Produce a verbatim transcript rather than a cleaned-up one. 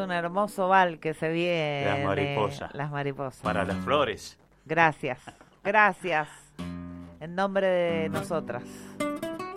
un hermoso bal que se viene. Las mariposas. Las mariposas. Para las flores. Gracias, gracias. En nombre de nosotras.